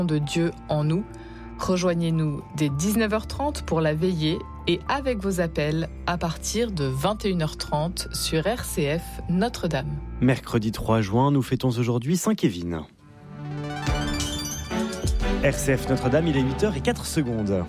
de Dieu en nous. Rejoignez-nous dès 19h30 pour la veillée et avec vos appels à partir de 21h30 sur RCF Notre-Dame. Mercredi 3 juin, nous fêtons aujourd'hui Saint-Kévin. RCF Notre-Dame, il est 8h04.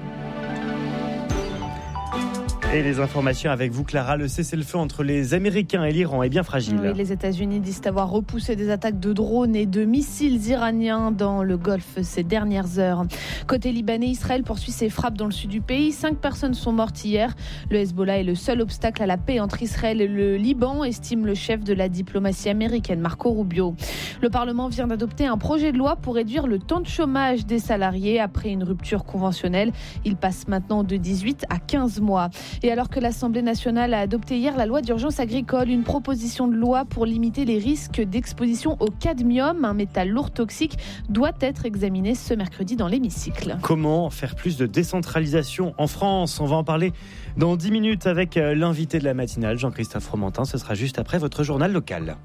Et les informations avec vous, Clara. Le cessez-le-feu entre les Américains et l'Iran est bien fragile. Oui, les États-Unis disent avoir repoussé des attaques de drones et de missiles iraniens dans le Golfe ces dernières heures. Côté libanais, Israël poursuit ses frappes dans le sud du pays. 5 personnes sont mortes hier. Le Hezbollah est le seul obstacle à la paix entre Israël et le Liban, estime le chef de la diplomatie américaine, Marco Rubio. Le Parlement vient d'adopter un projet de loi pour réduire le temps de chômage des salariés après une rupture conventionnelle. Il passe maintenant de 18 à 15 mois. Et alors que l'Assemblée nationale a adopté hier la loi d'urgence agricole, une proposition de loi pour limiter les risques d'exposition au cadmium, un métal lourd toxique, doit être examinée ce mercredi dans l'hémicycle. Comment faire plus de décentralisation en France ? On va en parler dans 10 minutes avec l'invité de la matinale, Jean-Christophe Fromentin. Ce sera juste après votre journal local.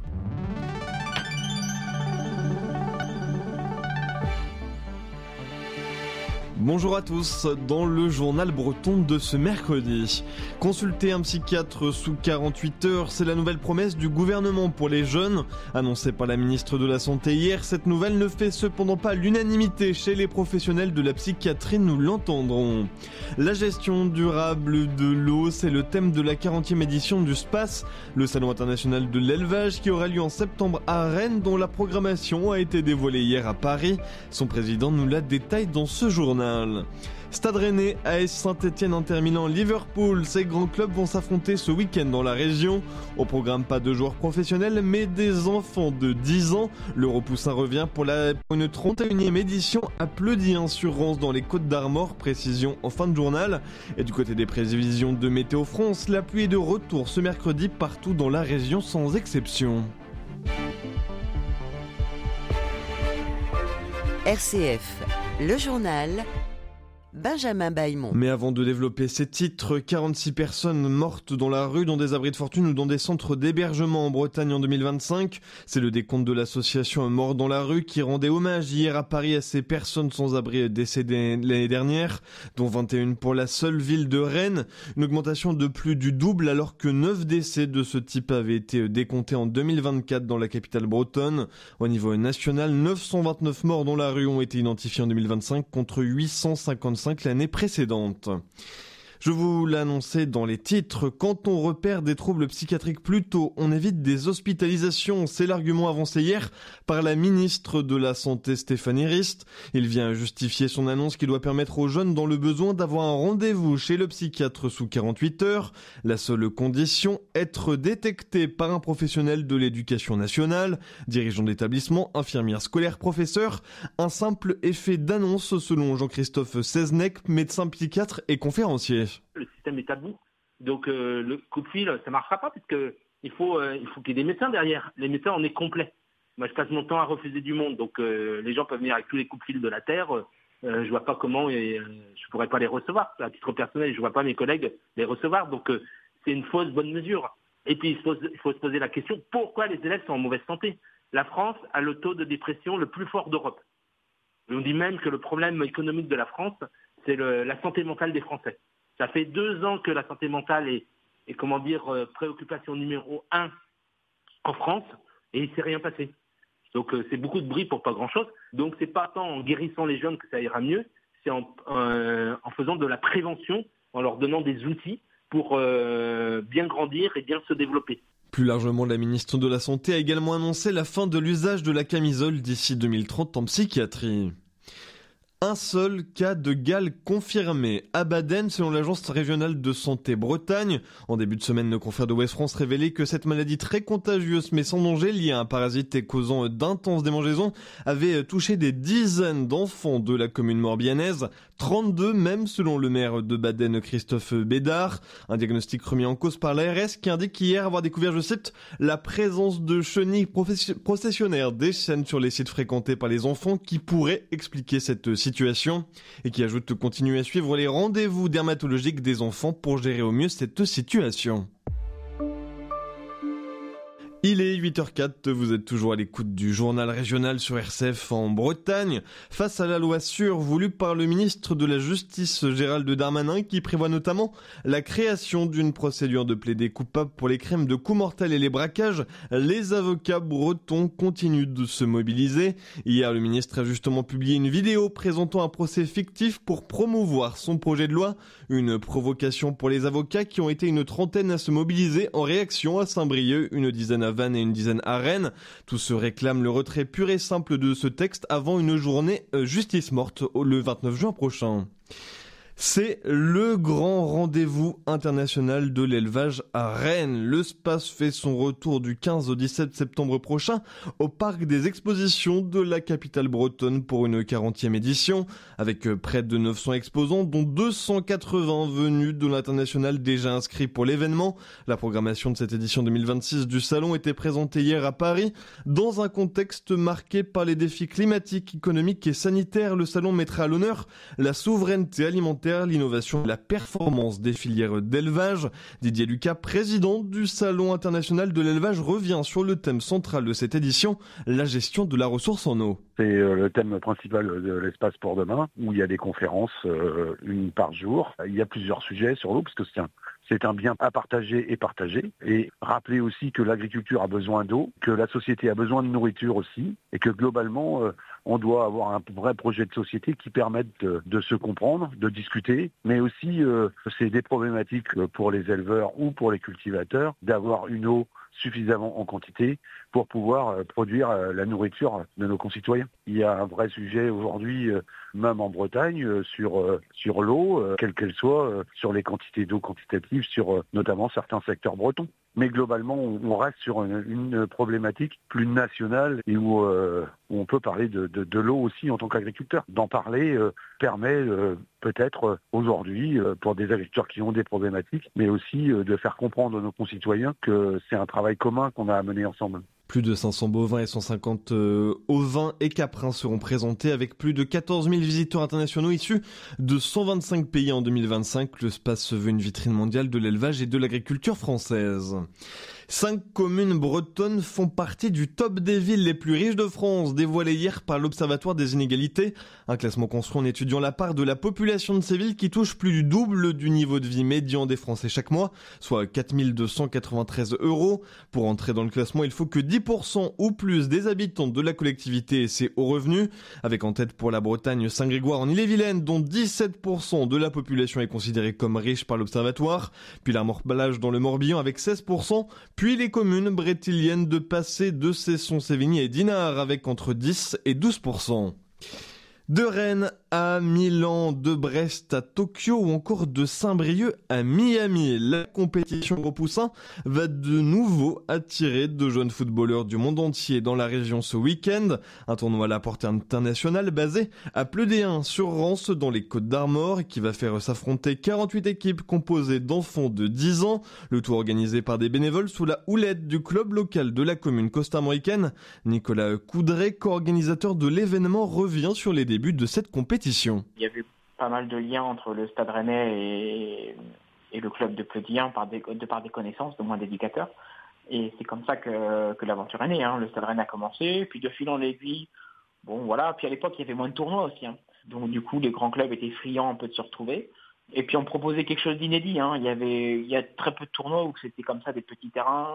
Bonjour à tous, dans le journal breton de ce mercredi. Consulter un psychiatre sous 48 heures, c'est la nouvelle promesse du gouvernement pour les jeunes. Annoncée par la ministre de la Santé hier, cette nouvelle ne fait cependant pas l'unanimité chez les professionnels de la psychiatrie, nous l'entendrons. La gestion durable de l'eau, c'est le thème de la 40e édition du SPACE, le Salon international de l'élevage qui aura lieu en septembre à Rennes, dont la programmation a été dévoilée hier à Paris. Son président nous la détaille dans ce journal. Stade Rennais, AS Saint-Etienne, Inter Milan, Liverpool, ces grands clubs vont s'affronter ce week-end dans la région. Au programme, pas de joueurs professionnels, mais des enfants de 10 ans. l'Euro Poussin revient pour une 31e édition à Pleudy-sur-Rance dans les Côtes d'Armor, précision en fin de journal. Et du côté des prévisions de Météo France, la pluie est de retour ce mercredi partout dans la région sans exception. RCF, le journal, Benjamin Bailmont. Mais avant de développer ces titres, 46 personnes mortes dans la rue, dans des abris de fortune ou dans des centres d'hébergement en Bretagne en 2025. C'est le décompte de l'association Mort dans la rue qui rendait hommage hier à Paris à ces personnes sans abri décédées l'année dernière, dont 21 pour la seule ville de Rennes. Une augmentation de plus du double alors que 9 décès de ce type avaient été décomptés en 2024 dans la capitale bretonne. Au niveau national, 929 morts dans la rue ont été identifiés en 2025 contre 855 l'année précédente. Je vous l'annonçais dans les titres, quand on repère des troubles psychiatriques plus tôt, on évite des hospitalisations. C'est l'argument avancé hier par la ministre de la Santé Stéphanie Rist. Il vient justifier son annonce qui doit permettre aux jeunes dans le besoin d'avoir un rendez-vous chez le psychiatre sous 48 heures. La seule condition, être détecté par un professionnel de l'éducation nationale, dirigeant d'établissement, infirmière scolaire, professeur. Un simple effet d'annonce selon Jean-Christophe Seznec, médecin psychiatre et conférencier. Le système est tabou, donc le coup de fil, ça marchera pas parce que il faut qu'il y ait des médecins derrière. Les médecins, on est complet. Moi, je passe mon temps à refuser du monde, donc les gens peuvent venir avec tous les coups de fil de la terre. Je vois pas comment je pourrais pas les recevoir. À titre personnel, je vois pas mes collègues les recevoir, donc c'est une fausse bonne mesure. Et puis il faut se poser la question, pourquoi les élèves sont en mauvaise santé ? La France a le taux de dépression le plus fort d'Europe. On dit même que le problème économique de la France, c'est la santé mentale des Français. Ça fait 2 ans que la santé mentale est préoccupation numéro 1 en France et il ne s'est rien passé. Donc c'est beaucoup de bruit pour pas grand-chose. Donc c'est pas tant en guérissant les jeunes que ça ira mieux, c'est en faisant de la prévention, en leur donnant des outils pour bien grandir et bien se développer. Plus largement, la ministre de la Santé a également annoncé la fin de l'usage de la camisole d'ici 2030 en psychiatrie. Un seul cas de gale confirmé à Baden, selon l'agence régionale de santé Bretagne. En début de semaine, nos confrères de Ouest France révélaient que cette maladie très contagieuse mais sans danger, liée à un parasite et causant d'intenses démangeaisons, avait touché des dizaines d'enfants de la commune morbihannaise. 32 même, selon le maire de Baden, Christophe Bédard. Un diagnostic remis en cause par l'ARS qui indique hier avoir découvert, je cite, la présence de chenilles processionnaires des chaînes sur les sites fréquentés par les enfants qui pourraient expliquer cette situation. Et qui ajoute de continuer à suivre les rendez-vous dermatologiques des enfants pour gérer au mieux cette situation. Il est 8h04, vous êtes toujours à l'écoute du journal régional sur RCF en Bretagne. Face à la loi sûre voulue par le ministre de la Justice Gérald Darmanin qui prévoit notamment la création d'une procédure de plaidé coupable pour les crimes de coups mortels et les braquages, les avocats bretons continuent de se mobiliser. Hier, le ministre a justement publié une vidéo présentant un procès fictif pour promouvoir son projet de loi. Une provocation pour les avocats qui ont été une trentaine à se mobiliser en réaction à Saint-Brieuc, une dizaine à Vannes et une dizaine à Rennes. Tous se réclament le retrait pur et simple de ce texte avant une journée justice morte le 29 juin prochain. C'est le grand rendez-vous international de l'élevage à Rennes. Le Space fait son retour du 15 au 17 septembre prochain au parc des expositions de la capitale bretonne pour une 40e édition, avec près de 900 exposants, dont 280 venus de l'international déjà inscrits pour l'événement. La programmation de cette édition 2026 du salon était présentée hier à Paris. Dans un contexte marqué par les défis climatiques, économiques et sanitaires, le salon mettra à l'honneur la souveraineté alimentaire, l'innovation et la performance des filières d'élevage. Didier Lucas, président du Salon international de l'élevage, revient sur le thème central de cette édition, la gestion de la ressource en eau. C'est le thème principal de l'espace pour demain, où il y a des conférences, une par jour. Il y a plusieurs sujets sur l'eau, parce que c'est un bien à partager et partager. Et rappeler aussi que l'agriculture a besoin d'eau, que la société a besoin de nourriture aussi, et que globalement, on doit avoir un vrai projet de société qui permette de se comprendre, de discuter, mais aussi c'est des problématiques pour les éleveurs ou pour les cultivateurs d'avoir une eau suffisamment en quantité pour pouvoir produire la nourriture de nos concitoyens. Il y a un vrai sujet aujourd'hui, même en Bretagne, sur l'eau, quelle qu'elle soit, sur les quantités d'eau quantitatives, sur notamment certains secteurs bretons. Mais globalement, on reste sur une problématique plus nationale et où on peut parler de l'eau aussi en tant qu'agriculteur. D'en parler permet peut-être aujourd'hui, pour des agriculteurs qui ont des problématiques, mais aussi de faire comprendre à nos concitoyens que c'est un travail commun qu'on a à mener ensemble. Plus de 500 bovins et 150 ovins et caprins seront présentés avec plus de 14 000 visiteurs internationaux issus de 125 pays en 2025. Le Space se veut une vitrine mondiale de l'élevage et de l'agriculture française. 5 communes bretonnes font partie du top des villes les plus riches de France, dévoilé hier par l'Observatoire des inégalités. Un classement construit en étudiant la part de la population de ces villes qui touche plus du double du niveau de vie médian des Français chaque mois, soit 4 293 €. Pour entrer dans le classement, il faut que 10% ou plus des habitants de la collectivité aient ces hauts revenus. Avec en tête pour la Bretagne Saint-Grégoire en Ille-et-Vilaine, dont 17% de la population est considérée comme riche par l'Observatoire. Puis la Morblage dans le Morbihan avec 16%. Puis les communes brétiliennes de Passé, de Cesson, Sévigné et Dinard avec entre 10 et 12%. De Rennes à Milan, de Brest à Tokyo ou encore de Saint-Brieuc à Miami. La compétition Repoussin va de nouveau attirer de jeunes footballeurs du monde entier dans la région ce week-end. Un tournoi à la portée internationale basé à Pleudéen sur Rance dans les Côtes-d'Armor qui va faire s'affronter 48 équipes composées d'enfants de 10 ans. Le tout organisé par des bénévoles sous la houlette du club local de la commune costarmoricaine. Nicolas Coudray, co-organisateur de l'événement, revient sur les débuts de cette compétition. Il y avait pas mal de liens entre le Stade Rennais et le club de Pleudien par des connaissances, de moins d'éducateurs. Et c'est comme ça que l'aventure est née. Le Stade Rennais a commencé, puis de fil en aiguille, Puis à l'époque, il y avait moins de tournois aussi. Donc du coup, les grands clubs étaient friands un peu de se retrouver. Et puis on proposait quelque chose d'inédit. Il y a très peu de tournois où c'était comme ça, des petits terrains,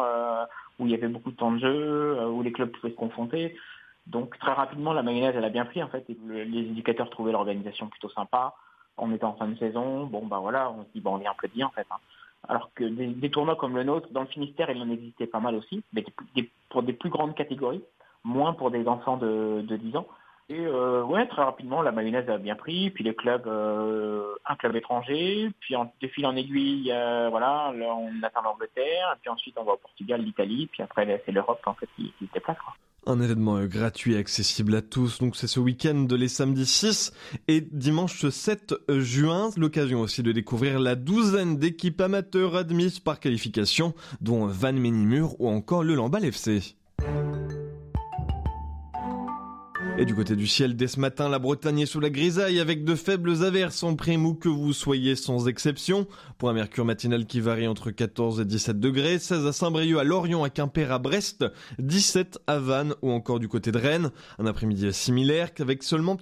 où il y avait beaucoup de temps de jeu, où les clubs pouvaient se confronter. Donc très rapidement, la mayonnaise, elle a bien pris en fait. Et les éducateurs trouvaient l'organisation plutôt sympa. On était en fin de saison, on se dit on vient applaudir en fait. Alors que des tournois comme le nôtre, dans le Finistère, il en existait pas mal aussi, mais pour des plus grandes catégories, moins pour des enfants de 10 ans. Et très rapidement, la mayonnaise a bien pris. Puis les clubs, un club étranger, puis de fil en aiguille, là on atteint l'Angleterre, et puis ensuite on va au Portugal, l'Italie, puis après c'est l'Europe en fait qui se déplace. Un événement gratuit et accessible à tous, donc c'est ce week-end les samedis 6 et dimanche 7 juin. L'occasion aussi de découvrir la douzaine d'équipes amateurs admises par qualification, dont Vannes Ménimur ou encore le Lamballe FC. Et du côté du ciel, dès ce matin, la Bretagne est sous la grisaille avec de faibles averses en prime où que vous soyez sans exception. Pour un mercure matinal qui varie entre 14 et 17 degrés, 16 à Saint-Brieuc, à Lorient, à Quimper, à Brest, 17 à Vannes ou encore du côté de Rennes. Un après-midi similaire avec seulement